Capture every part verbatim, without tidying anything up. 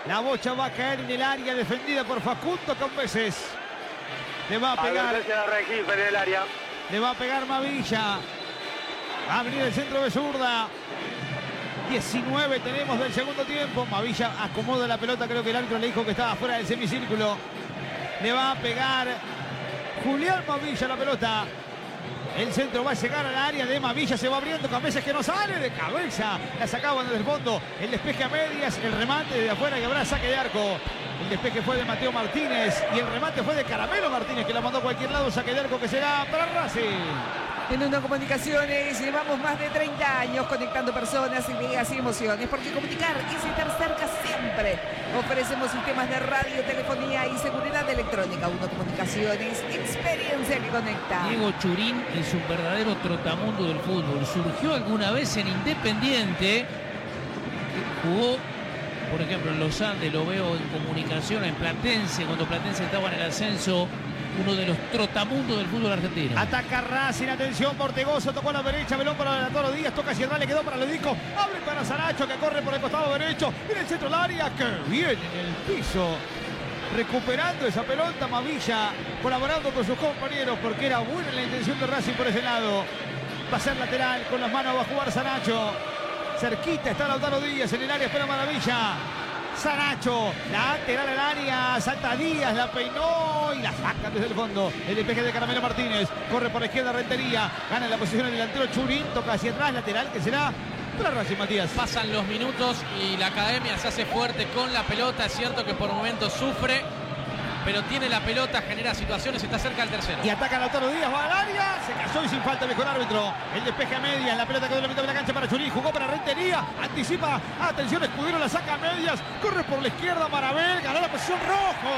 La bocha va a caer en el área defendida por Facundo Cambeses. Le va a pegar. En el área. Le va a pegar Mavilla. Va a venir el centro de zurda. diecinueve tenemos del segundo tiempo. Mavilla acomoda la pelota. Creo que el árbitro le dijo que estaba fuera del semicírculo. Le va a pegar Julián Mavilla la pelota. El centro va a llegar al área de Mavilla. Se va abriendo. Cambeses que no sale de cabeza. La sacaban desde el fondo. El despeje a medias. El remate de afuera y habrá saque de arco. El despeje fue de Mateo Martínez. Y el remate fue de Caramelo Martínez, que la mandó a cualquier lado. Saque de arco que será para Racing. En Uno Comunicaciones llevamos más de treinta años conectando personas, ideas y emociones, porque comunicar es estar cerca siempre. Ofrecemos sistemas de radio, telefonía y seguridad electrónica. Uno Comunicaciones, experiencia que conecta. Diego Churín es un verdadero trotamundo del fútbol. Surgió alguna vez en Independiente, jugó, por ejemplo, en Los Andes, lo veo en Comunicación, en Platense, cuando Platense estaba en el ascenso. Uno de los trotamundos del fútbol argentino. Ataca Racing, atención, Portegoso tocó a la derecha, Belón para Toro Díaz, toca hacia atrás, le quedó para Lodico, abre para Saracho que corre por el costado derecho, viene el centro del área, que viene en el piso, recuperando esa pelota Mavilla, colaborando con sus compañeros porque era buena la intención de Racing por ese lado. Va a ser lateral, con las manos va a jugar Saracho, cerquita está Lautaro Díaz en el área, espera Maravilla. Saracho, lateral al área, salta Díaz, la peinó y la saca desde el fondo. El despeje de Caramelo Martínez, corre por la izquierda Rentería, gana la posición el delantero Churín, toca hacia atrás, lateral que será para Racing, Matías. Pasan los minutos y la academia se hace fuerte con la pelota, es cierto que por momentos sufre, pero tiene la pelota, genera situaciones, está cerca del tercero. Y ataca Lautaro Díaz, va al área, se cayó y sin falta, mejor árbitro. El despeje a medias, la pelota quedó en la mitad de la cancha para Churín, jugó para Rentería, anticipa, atención, Escudero la saca a medias, corre por la izquierda Marabel, ganó la posición Rojo.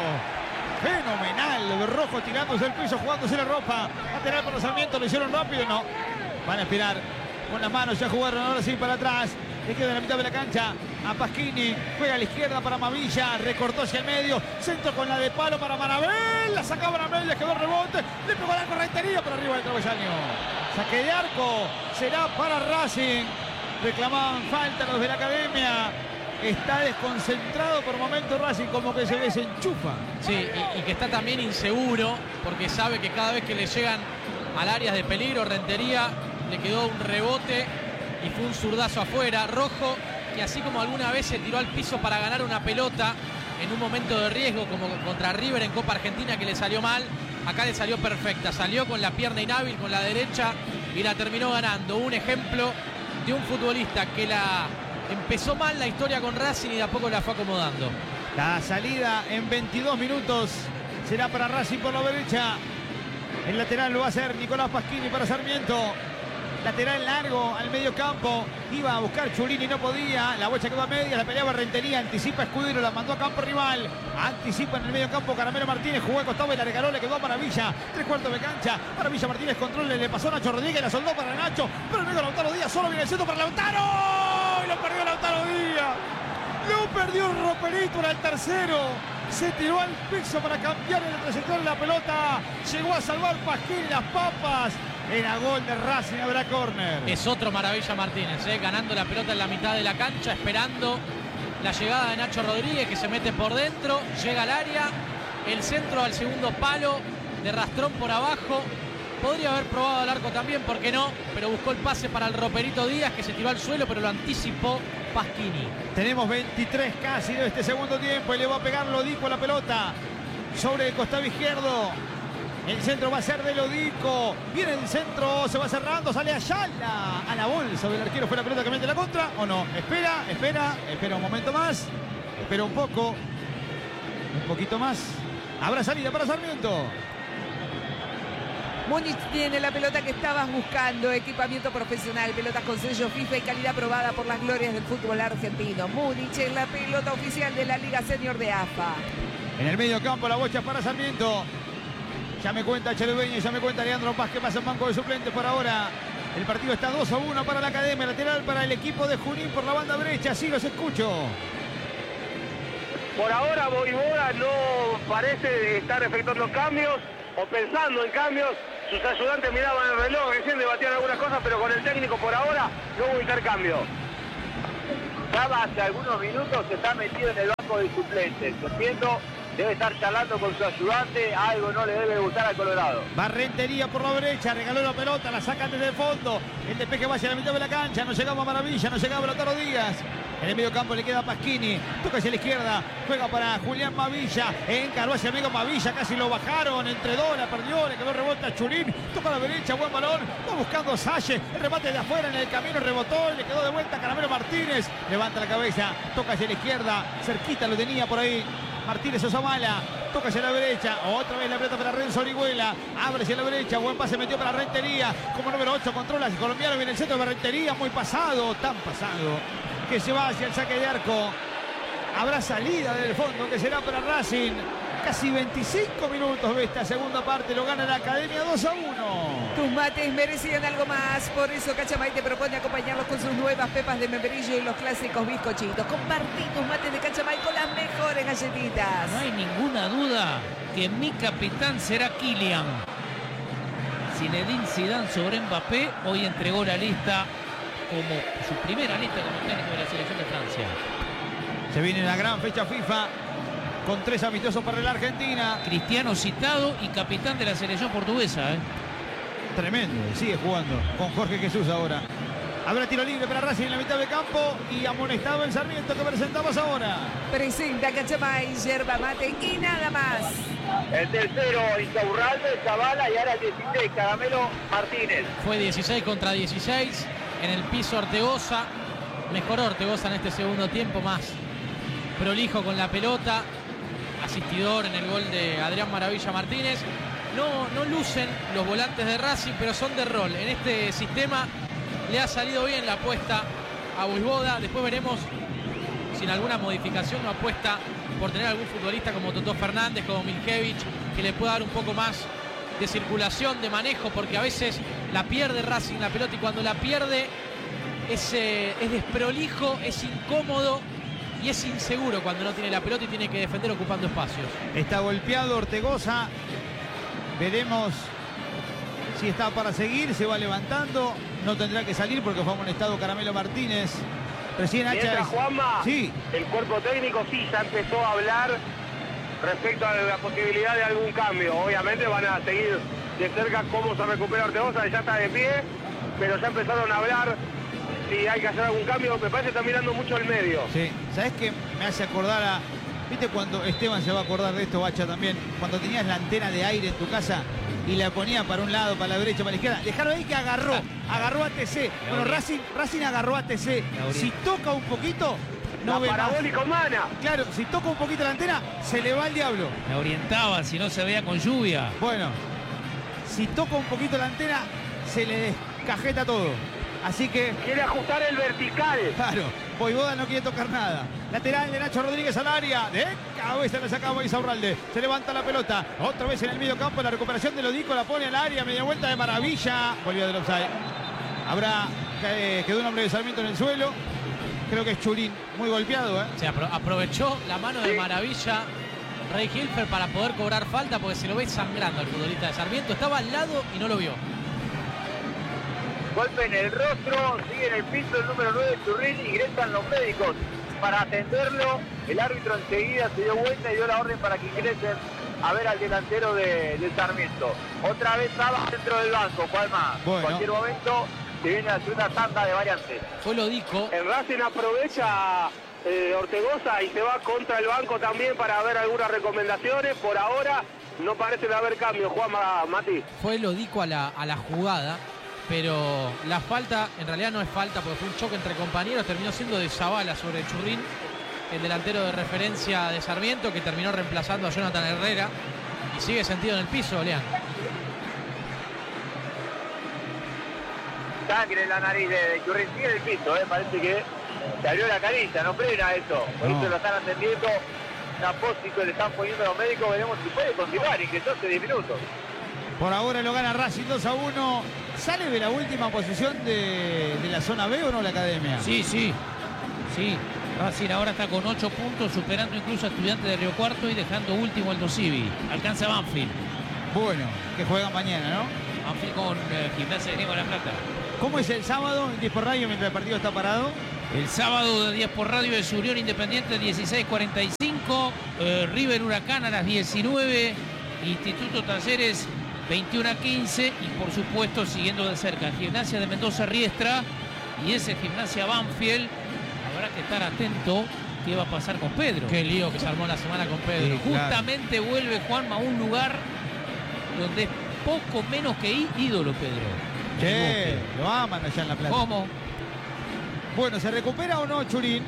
Fenomenal, Rojo tirándose el piso, jugándose la ropa. Lateral para Sarmiento, lo hicieron rápido, no. Van a esperar con las manos, ya jugaron ahora sí para atrás. Le queda en la mitad de la cancha a Pasquini, juega a la izquierda para Mavilla, recortó hacia el medio, centro con la de palo para Marabel, la sacaban a medias, quedó el rebote, le pegó la correntería por arriba del travesaño. Saque de arco, será para Racing, reclamaban falta los de la academia. Está desconcentrado por momentos Racing, como que se desenchufa. Sí, y, y que está también inseguro, porque sabe que cada vez que le llegan al área de peligro, Rentería le quedó un rebote y fue un zurdazo afuera. Rojo, que así como alguna vez se tiró al piso para ganar una pelota en un momento de riesgo, como contra River en Copa Argentina, que le salió mal, acá le salió perfecta. Salió con la pierna inhábil, con la derecha, y la terminó ganando. Un ejemplo de un futbolista que la empezó mal la historia con Racing y de a poco la fue acomodando. La salida en veintidós minutos será para Racing por la derecha. El lateral lo va a hacer Nicolás Pasquini para Sarmiento. Lateral largo al medio campo. Iba a buscar Churín y no podía. La bocha quedó a media, la peleaba Rentería. Anticipa Escudero, la mandó a campo rival. Anticipa en el medio campo Caramelo Martínez. Jugó al costado y la regaló, le quedó a Maravilla. Tres cuartos de cancha. Maravilla Martínez control, le pasó a Nacho Rodríguez, la soldó para Nacho. Pero luego Lautaro Díaz, solo viene el centro para Lautaro. Y lo perdió Lautaro Díaz. Lo perdió el roperito, era el tercero. Se tiró al piso para cambiar el trayectoria de la pelota. Llegó a salvar Pasquini las papas. Era gol de Racing, habrá córner. Es otro Maravilla Martínez, ¿eh? Ganando la pelota en la mitad de la cancha, esperando la llegada de Nacho Rodríguez, que se mete por dentro, llega al área, el centro al segundo palo, de rastrón por abajo. Podría haber probado al arco también, ¿por qué no? Pero buscó el pase para el roperito Díaz, que se tiró al suelo, pero lo anticipó Pasquini. Tenemos veintitrés casi de este segundo tiempo y le va a pegar Lodico la pelota sobre el costado izquierdo. El centro va a ser de Lodico. Viene el centro, se va cerrando, sale Ayala a la bolsa del arquero. ¿Fue la pelota que mete la contra o no? Espera, espera, espera un momento más. Espera un poco. Un poquito más. Habrá salida para Sarmiento. Múnich tiene la pelota que estabas buscando. Equipamiento profesional, pelotas con sello FIFA y calidad aprobada por las glorias del fútbol argentino. Múnich es la pelota oficial de la Liga Senior de A F A. En el medio campo la bocha para Sarmiento. Ya me cuenta Cherubeño, ya me cuenta Leandro Paz que pasa en banco de suplentes por ahora. El partido está dos a uno para la academia. Lateral para el equipo de Junín por la banda derecha. Sí, los escucho. Por ahora Voivoda no parece estar efectuando cambios o pensando en cambios. Sus ayudantes miraban el reloj, recién debatían algunas cosas, pero con el técnico por ahora no hubo intercambio. Gama hace algunos minutos está metido en el banco de suplentes. Entiendo, debe estar charlando con su ayudante, algo no le debe gustar al Colorado. Va Rentería por la derecha, regaló la pelota, la sacan desde el fondo. El despeje va hacia la mitad de la cancha, no llegaba Maravilla, no llegaba Lautaro Díaz. En el medio campo le queda Pasquini, toca hacia la izquierda, juega para Julián Mavilla, encaró hacia el amigo Mavilla, casi lo bajaron, entre dos, la perdió, le quedó rebota a Churín, toca a la derecha, buen balón, va buscando Salle, el remate de afuera en el camino, rebotó y le quedó de vuelta Caramelo Martínez, levanta la cabeza, toca hacia la izquierda, cerquita lo tenía por ahí Martínez Osamala, toca hacia la derecha, otra vez la pelota para Renzo Orihuela, abre hacia la derecha, buen pase metió para Rentería, como número ocho controla, el colombiano viene el centro de Rentería, muy pasado, tan pasado, que se va hacia el saque de arco. Habrá salida del fondo que será para Racing. Casi veinticinco minutos de esta segunda parte. Lo gana la Academia dos a uno. Tus mates merecían algo más. Por eso Cachamay te propone acompañarlos con sus nuevas pepas de membrillo y los clásicos bizcochitos. Compartí tus mates de Cachamay con las mejores galletitas. No hay ninguna duda que mi capitán será Kylian. Zinedine Zidane sobre Mbappé. Hoy entregó la lista como su primera lista como técnico de la selección de Francia. Se viene la gran fecha FIFA con tres amistosos para la Argentina. Cristiano citado y capitán de la selección portuguesa. ¿eh? Tremendo, sigue jugando con Jorge Jesús ahora. Habrá tiro libre para Racing en la mitad de campo y amonestado el Sarmiento que presentamos ahora. Presenta Cachamay, yerba mate y nada más. El tercero, Insaurralde, Zavala y ahora el dieciséis, Caramelo Martínez. Fue dieciséis contra dieciséis. En el piso Ortegoza, mejoró Ortegoza en este segundo tiempo, más prolijo con la pelota, asistidor en el gol de Adrián Maravilla Martínez. No, no lucen los volantes de Racing, pero son de rol. En este sistema le ha salido bien la apuesta a Buivoda. Después veremos si en alguna modificación no apuesta por tener algún futbolista como Totó Fernández, como Miljevich, que le pueda dar un poco más de circulación, de manejo, porque a veces la pierde Racing la pelota y cuando la pierde es, eh, es desprolijo, es incómodo y es inseguro cuando no tiene la pelota y tiene que defender ocupando espacios. Está golpeado Ortegoza. Veremos si está para seguir, se va levantando. No tendrá que salir porque fue amonestado Caramelo Martínez. Recién Hacha. Mientras, Juanma, sí. El cuerpo técnico sí ya empezó a hablar respecto a la posibilidad de algún cambio. Obviamente van a seguir de cerca cómo se recupera Ortegoza, ya está de pie, pero ya empezaron a hablar si hay que hacer algún cambio. Me parece que está mirando mucho el medio. Sí, ¿sabes qué? Me hace acordar a... ¿Viste cuando Esteban se va a acordar de esto, Bacha, también? Cuando tenías la antena de aire en tu casa y la ponía para un lado, para la derecha, para la izquierda. Dejaron ahí que agarró, agarró a T C. Bueno, Racing, Racing agarró a T C. Si toca un poquito... No la parabólica humana. Claro, si toca un poquito la antena, se le va el diablo. La orientaba, si no se veía con lluvia. Bueno, si toca un poquito la antena, se le descajeta todo. Así que... Quiere ajustar el vertical. Claro, Buivoda no quiere tocar nada. Lateral de Nacho Rodríguez al área. De cabeza le sacaba Insaurralde. Se levanta la pelota. Otra vez en el medio campo. La recuperación de Lodico la pone al área. Media vuelta de Maravilla. Volvió del offside. Habrá... Eh, quedó un hombre de Sarmiento en el suelo. Creo que es Churín, muy golpeado, ¿eh? O sea, apro aprovechó la mano de Maravilla Rey Hilfer para poder cobrar falta porque se lo ve sangrando al futbolista de Sarmiento. Estaba al lado y no lo vio. Golpe en el rostro, sigue en el piso el número nueve Churín, ingresan los médicos para atenderlo. El árbitro enseguida se dio vuelta y dio la orden para que ingresen a ver al delantero de, de Sarmiento. Otra vez Saba dentro del banco, Juanma. Bueno. En cualquier momento se viene a hacer una tanda de variantes. Fue Lodico. El Racing aprovecha eh, Ortegoza y se va contra el banco también para ver algunas recomendaciones. Por ahora no parece haber cambio, Juanma, Mati. Fue Lodico a la, a la jugada, pero la falta en realidad no es falta porque fue un choque entre compañeros. Terminó siendo de Zavala sobre Churín, el delantero de referencia de Sarmiento, que terminó reemplazando a Jonathan Herrera y sigue sentido en el piso, Leán. Sangre en la nariz de, de Churín, sigue en el piso, eh. Parece que se abrió la carita, no frena eso. Por No. eso lo están atendiendo. Un apósito le están poniendo a los médicos, veremos si puede continuar, ingresó hace diez minutos. Por ahora lo gana Racing dos a uno. ¿Sale de la última posición de, de la zona B o no la Academia? Sí, sí, sí. Racing ahora está con ocho puntos, superando incluso a Estudiantes de Río Cuarto y dejando último al Dosivi. Alcanza Banfield. Bueno, que juegan mañana, ¿no? Banfield con eh, Gimnasia de Grima de la Plata. ¿Cómo es el sábado en Dispor Radio mientras el partido está parado? El sábado de diez por radio es Unión Independiente dieciséis cuarenta y cinco, eh, River Huracán a las diecinueve, Instituto Talleres veintiuno a quince y por supuesto siguiendo de cerca Gimnasia de Mendoza Riestra y ese Gimnasia Banfield. Habrá que estar atento qué va a pasar con Pedro. Qué lío que se armó la semana con Pedro. Sí, claro. Justamente vuelve Juanma a un lugar donde es poco menos que í- ídolo Pedro. Che, lo aman allá en La Plata. ¿Cómo? Bueno, ¿se recupera o no, Churín?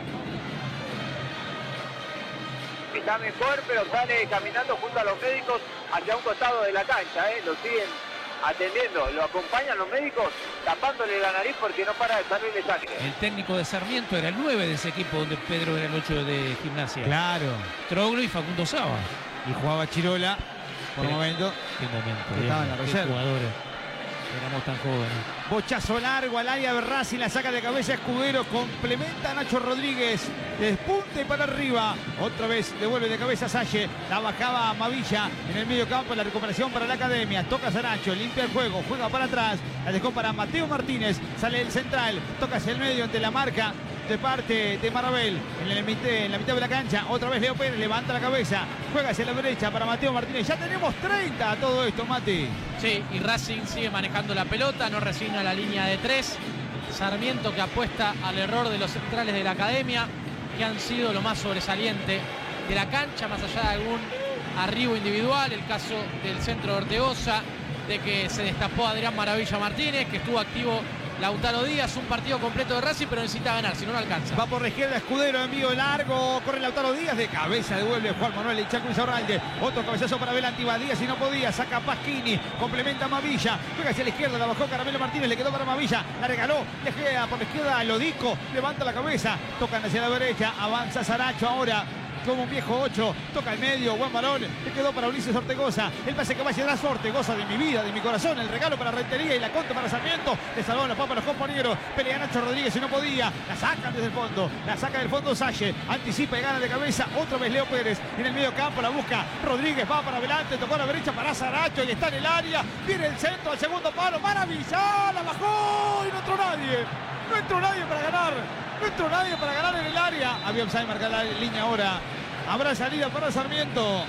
Está mejor, pero sale caminando junto a los médicos hacia un costado de la cancha, ¿eh? Lo siguen atendiendo, lo acompañan los médicos tapándole la nariz porque no para de salirle sangre. El técnico de Sarmiento era el nueve de ese equipo donde Pedro era el ocho de Gimnasia. Claro. Troglo y Facundo Saba. Y jugaba Chirola por Sí. momento. Qué momento. Estaba en la Qué reserva. jugadores. Éramos tan jóvenes. Bochazo largo al área de Racing, la saca de cabeza Escudero, complementa a Nacho Rodríguez, despunte para arriba, otra vez devuelve de cabeza Salle, la bajaba a Mavilla en el medio campo, la recuperación para la Academia, toca a Nacho, limpia el juego, juega para atrás, la dejó para Mateo Martínez, sale el central, toca hacia el medio ante la marca de parte de Marabel, en, el mitad, en la mitad de la cancha, otra vez Leo Pérez, levanta la cabeza, juega hacia la derecha para Mateo Martínez, ya tenemos treinta a todo esto, Mati. Sí, y Racing sigue manejando la pelota, no resigna la línea de tres. Sarmiento que apuesta al error de los centrales de la Academia, que han sido lo más sobresaliente de la cancha, más allá de algún arribo individual, el caso del centro de Ortegoza, de que se destapó Adrián Maravilla Martínez, que estuvo activo Lautaro Díaz, un partido completo de Racing, pero necesita ganar, si no, no alcanza. Va por la izquierda Escudero, envío largo, corre Lautaro Díaz, de cabeza devuelve Juan Manuel Ichaco Insaurralde, otro cabezazo para Velanti, va Díaz y no podía, saca Pasquini, complementa Mavilla, juega hacia la izquierda, la bajó Caramelo Martínez, le quedó para Mavilla, la regaló, dejea por la izquierda a Lodico, levanta la cabeza, tocan hacia la derecha, avanza Saracho ahora, como un viejo ocho, toca el medio, buen balón, le quedó para Ulises Ortegoza, el pase que va hacia atrás, Ortegoza de mi vida, de mi corazón, el regalo para Rentería y la contra para Sarmiento, le salvaron la papa a los compañeros, pelea Nacho Rodríguez y no podía, la sacan desde el fondo, la saca del fondo Salle, anticipa y gana de cabeza, otra vez Leo Pérez, en el medio campo la busca, Rodríguez va para adelante, tocó a la derecha para Saracho y está en el área, viene el centro al segundo palo, maravilla, la bajó y no entró nadie, no entró nadie para ganar. No entró nadie para ganar en el área. Había offside, marcar la línea ahora. Habrá salida para Sarmiento.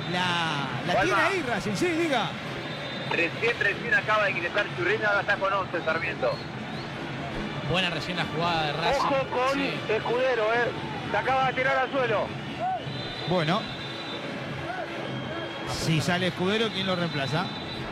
La, la tiene ahí Racing, sí, diga. Recién, recién acaba de ingresar Churrina, ahora está con once Sarmiento. Buena recién la jugada de Racing. Ojo con Sí. Escudero, eh. Se acaba de tirar al suelo. Bueno. Si sale Escudero, ¿quién lo reemplaza?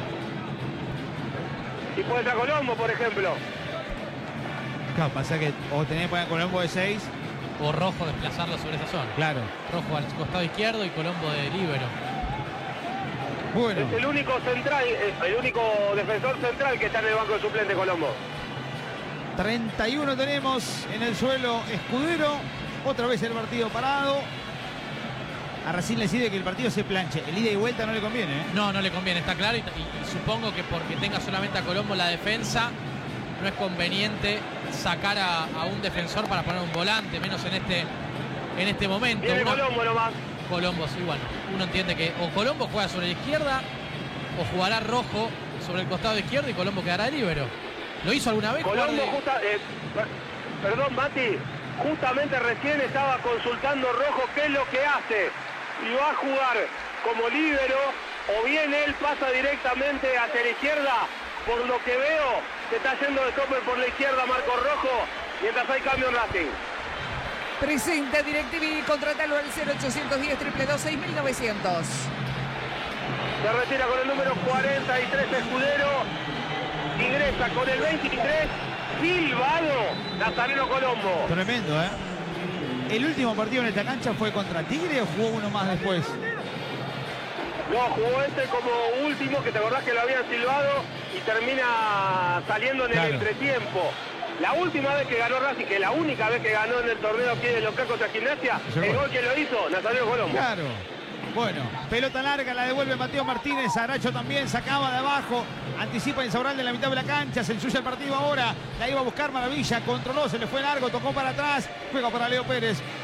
Y puede ser Colombo, por ejemplo. Claro, pasa que o tenés que poner Colombo de seis. O Rojo desplazarlo sobre esa zona. Claro. Rojo al costado izquierdo y Colombo de líbero. Bueno. Es el único central, eh, el único defensor central que está en el banco de suplente Colombo. treinta y uno tenemos en el suelo Escudero. Otra vez el partido parado. A Racing le sirve que el partido se planche. El ida y vuelta no le conviene, ¿eh? No, no le conviene, está claro. Y, y- y supongo que porque tenga solamente a Colombo la defensa, no es conveniente sacar a, a un defensor para poner un volante, menos en este, en este momento. Viene Uno- Colombo nomás. Colombo, sí, bueno. Uno entiende que o Colombo juega sobre la izquierda o jugará Rojo sobre el costado izquierdo y Colombo quedará de líbero. ¿Lo hizo alguna vez? Colombo, Jugar de- justa, eh, per- perdón Mati, justamente recién estaba consultando Rojo qué es lo que hace. Si va a jugar como líbero o bien él pasa directamente hacia la izquierda. Por lo que veo, se está yendo de stopper por la izquierda Marco Rojo, mientras hay cambio en Racing. Presenta DirecTV, contratalo al cero ochocientos diez, dos dos dos, seis mil novecientos. Se retira con el número cuarenta y tres Escudero. Ingresa con el veintitrés, Silvano Nazareno Colombo. Tremendo, ¿eh? ¿El último partido en esta cancha fue contra Tigre o jugó uno más después? No, jugó este como último, que te acordás que lo habían silbado y termina saliendo en Claro. el entretiempo. La última vez que ganó Racing, que la única vez que ganó en el torneo aquí de local contra Gimnasia, Ese el gol. gol que lo hizo Nazareno Colombo. Claro. Bueno, pelota larga, la devuelve Mateo Martínez. Aracho también sacaba de abajo. Anticipa Insaurralde en la mitad de la cancha. Se ensucia el partido ahora. La iba a buscar Maravilla. Controló, se le fue largo. Tocó para atrás. Juega para Leo Pérez.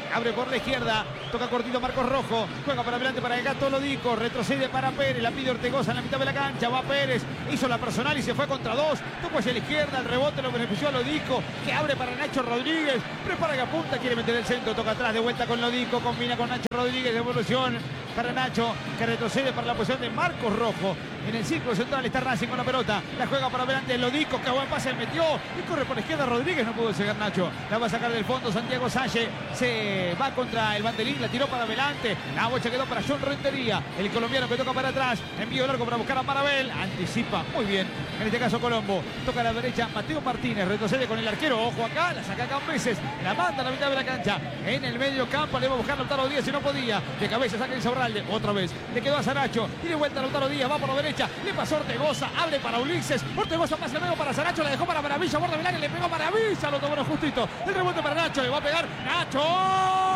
abre por la izquierda, toca cortito Marcos Rojo, juega para adelante para el Gato Lodico, retrocede para Pérez, la pide Ortegoza en la mitad de la cancha, va Pérez, hizo la personal y se fue contra dos, tocó hacia la izquierda, el rebote lo benefició a Lodico, que abre para Nacho Rodríguez, prepara que apunta, quiere meter el centro, toca atrás, de vuelta con Lodico, combina con Nacho Rodríguez, devolución para Nacho, que retrocede para la posición de Marcos Rojo. En el círculo central está Racing con la pelota, la juega para adelante Lodico, que buen pase metió y corre por la izquierda Rodríguez, no pudo llegar Nacho, la va a sacar del fondo Santiago Salle, se va contra el banderín, la tiró para adelante, la bocha quedó para John Rentería, el colombiano que toca para atrás, envío largo para buscar a Marabel, anticipa muy bien, en este caso Colombo, toca a la derecha Mateo Martínez, retrocede con el arquero, ojo acá, la saca Cambeses, la manda a la mitad de la cancha, en el medio campo, le va a buscar a Lautaro Díaz y no podía, de cabeza saca Insaurralde, otra vez, le quedó a Saracho, y de vuelta a Lautaro Díaz, va por la derecha, le pasó Ortegoza, abre para Ulises, Ortegoza pasa luego para Saracho, la dejó para Maravilla, borda Milán y le pegó Maravilla, lo tomó justito, el rebote para Nacho, le va a pegar Nacho.